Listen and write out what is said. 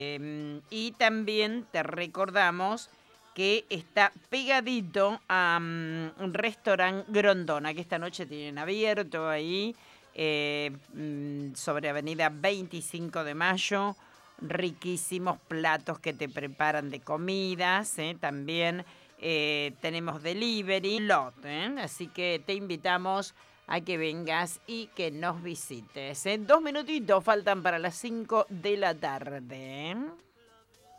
Y también te recordamos que está pegadito a un restaurante Grondona, que esta noche tienen abierto ahí, sobre Avenida 25 de Mayo. Riquísimos platos que te preparan de comidas, también tenemos delivery, así que te invitamos a que vengas y que nos visites. 2 minutitos faltan para las 5 de la tarde.